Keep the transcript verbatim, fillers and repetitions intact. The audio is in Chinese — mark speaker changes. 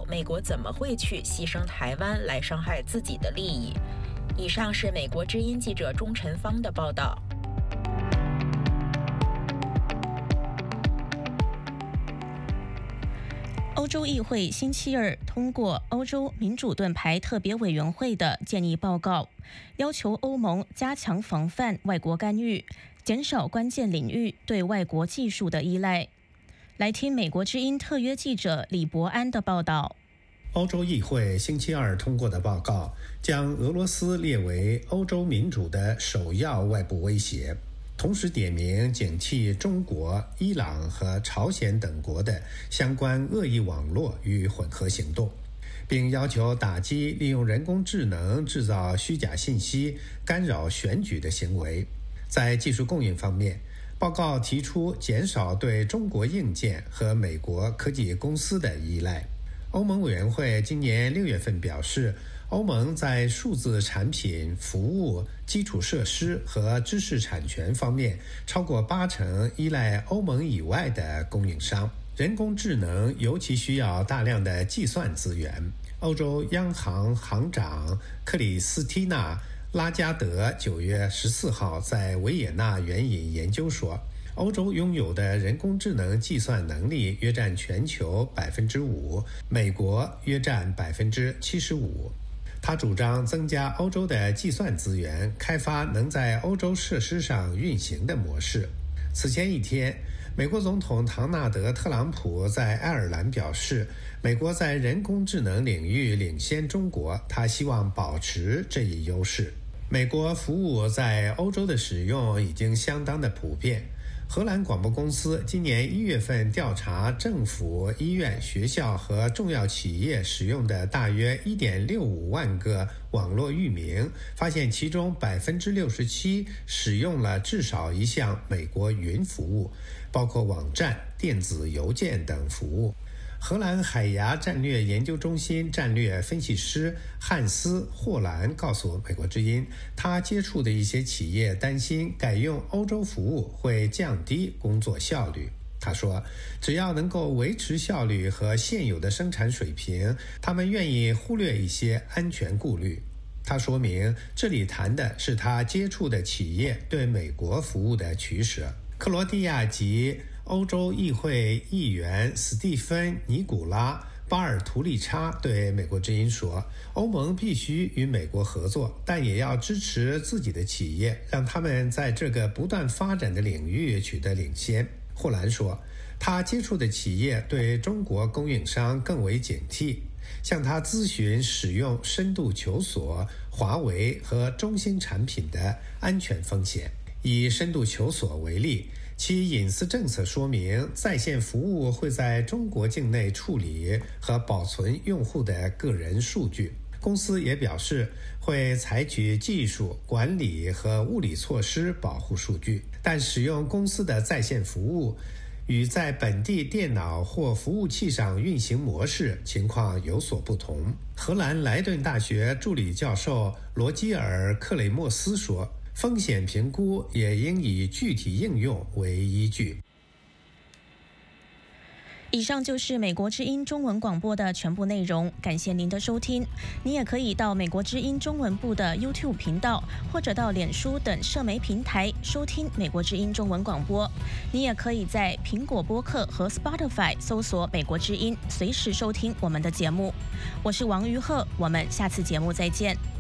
Speaker 1: 美国怎么会去牺牲台湾来伤害自己的利益。以上是美国之音记者钟晨芳的报道。
Speaker 2: 欧洲议会星期二通过欧洲民主盾牌特别委员会的建议报告，要求欧盟加强防范外国干预，减少关键领域对外国技术的依赖。来听美国之音特约记者李伯安的报道。
Speaker 3: 欧洲议会星期二通过的报告将俄罗斯列为欧洲民主的首要外部威胁，同时点名警惕中国、伊朗和朝鲜等国的相关恶意网络与混合行动，并要求打击利用人工智能制造虚假信息、干扰选举的行为。在技术供应方面，报告提出减少对中国硬件和美国科技公司的依赖。欧盟委员会今年六月份表示，欧盟在数字产品、服务、基础设施和知识产权方面超过八成依赖欧盟以外的供应商。人工智能尤其需要大量的计算资源。欧洲央行行长克里斯蒂娜·拉加德九月十四号在维也纳援引研究说，欧洲拥有的人工智能计算能力约占全球百分之五，美国约占百分之七十五。他主张增加欧洲的计算资源，开发能在欧洲设施上运行的模式。此前一天，美国总统唐纳德·特朗普在爱尔兰表示，美国在人工智能领域领先中国，他希望保持这一优势。美国服务在欧洲的使用已经相当的普遍。荷兰广播公司今年一月份调查政府、医院、学校和重要企业使用的大约 一点六五万个网络域名，发现其中 百分之六十七 使用了至少一项美国云服务，包括网站、电子邮件等服务。荷兰海牙战略研究中心战略分析师汉斯·霍兰告诉美国之音，他接触的一些企业担心改用欧洲服务会降低工作效率。他说，只要能够维持效率和现有的生产水平，他们愿意忽略一些安全顾虑。他说明，这里谈的是他接触的企业对美国服务的取舍。克罗地亚及欧洲议会议员斯蒂芬·尼古拉·巴尔图利查对美国之音说，欧盟必须与美国合作，但也要支持自己的企业，让他们在这个不断发展的领域取得领先。霍兰说，他接触的企业对中国供应商更为警惕，向他咨询使用深度求索、华为和中兴产品的安全风险。以深度求索为例，其隐私政策说明，在线服务会在中国境内处理和保存用户的个人数据。公司也表示会采取技术、管理和物理措施保护数据，但使用公司的在线服务与在本地电脑或服务器上运行模式情况有所不同。荷兰莱顿大学助理教授罗基尔·克雷莫斯说，风险评估也应以具体应用为依据。
Speaker 2: 以上就是美国之音中文广播的全部内容，感谢您的收听。你也可以到美国之音中文部的 YouTube 频道，或者到脸书等社媒平台收听美国之音中文广播。你也可以在苹果播客和 Spotify 搜索美国之音，随时收听我们的节目。我是王于鹤，我们下次节目再见。